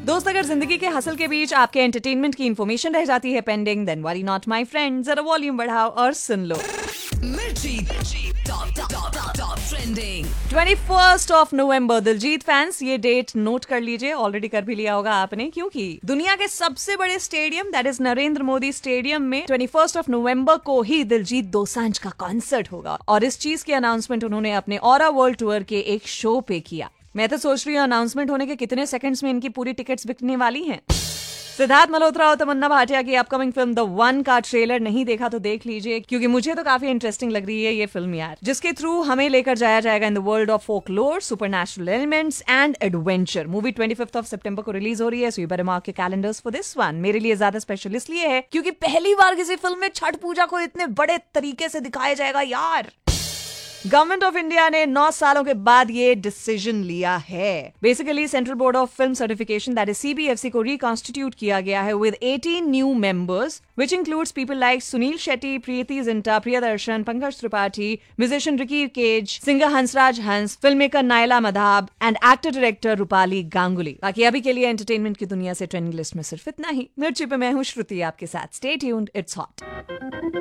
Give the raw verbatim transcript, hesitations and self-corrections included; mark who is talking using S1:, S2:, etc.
S1: दोस्त, अगर जिंदगी के हसल के बीच आपके एंटरटेनमेंट की इंफॉर्मेशन रह जाती है pending, then worry not my friend, जरा वॉल्यूम बढ़ाओ और सुन लो। Twenty first of November, Diljit fans ये डेट नोट कर लीजिए, ऑलरेडी कर भी लिया होगा आपने, क्योंकि दुनिया के सबसे बड़े stadium that is Narendra Modi stadium में ट्वेंटी फर्स्ट ऑफ नवंबर को ही दिलजीत दोसांझ का कॉन्सर्ट होगा। और इस चीज की अनाउंसमेंट उन्होंने अपने ऑरा वर्ल्ड टूर के एक शो पे किया। मैं तो सोच रही हूँ अनाउंसमेंट होने के कितने सेकंड्स में इनकी पूरी टिकट्स बिकने वाली हैं। सिद्धार्थ मल्होत्रा और तमन्ना भाटिया की अपकमिंग फिल्म द वन का ट्रेलर नहीं देखा तो देख लीजिए, क्योंकि मुझे तो काफी इंटरेस्टिंग लग रही है ये फिल्म यार, जिसके थ्रू हमें लेकर जाया जाएगा in the world of folklore, supernatural elements and adventure. Movie twenty fifth of सितंबर को रिलीज हो रही है, so you better mark your calendars for this one. मेरे लिए ज्यादा स्पेशल इसलिए है क्योंकि पहली बार किसी फिल्म में छठ पूजा को इतने बड़े तरीके से दिखाया जाएगा यार। गवर्नमेंट ऑफ इंडिया ने नौ सालों के बाद ये डिसीजन लिया है। Basically central board of film certification that is CBFC को रिकॉन्स्टिट्यूट किया गया है with eighteen new members, which includes people like Sunil Shetty, Preity Zinta, Priyadarshan, Pankaj Tripathi, musician Ricky cage, singer Hansraj Hans, film maker Naila मधाब and actor director Rupali Ganguly. बाकी अभी के लिए एंटरटेनमेंट की दुनिया से ट्रेंडिंग लिस्ट में सिर्फ इतना ही। मिर्ची पे मैं हूँ श्रुति आपके साथ। Stay tuned, it's hot.